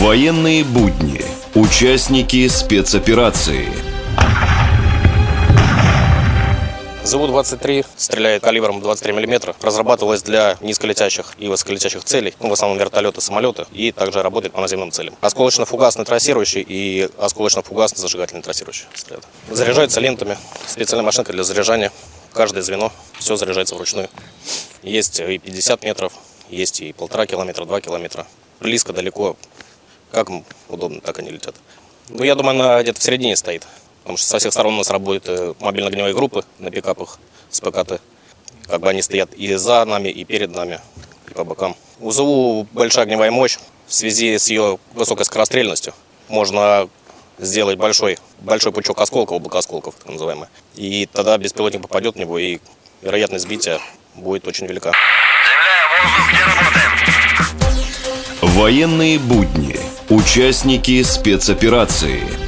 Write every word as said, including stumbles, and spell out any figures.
Военные будни. Участники спецоперации. ЗУ двадцать три стреляет калибром двадцать три миллиметра. Разрабатывалась для низколетящих и высоколетящих целей, ну, в основном вертолеты, самолеты, и также работает по наземным целям. Осколочно-фугасный трассирующий и осколочно-фугасный зажигательный трассирующий стреляют. Заряжаются лентами, специальная машинка для заряжания. Каждое звено, все заряжается вручную. Есть и пятьдесят метров, есть и полтора километра, два километра. Близко, далеко, как им удобно, так они летят. Ну, я думаю, она где-то в середине стоит. Потому что со всех сторон у нас работают мобильно-огневые группы на пикапах с ПКТ. Как бы они стоят и за нами, и перед нами, и по бокам. У ЗУ большая огневая мощь. В связи с ее высокой скорострельностью можно сделать большой, большой пучок осколков, облако осколков, так называемое. И тогда беспилотник попадет в него, и вероятность сбития будет очень велика. Земля, воздух, где работаем? Военные будни. Участники спецоперации.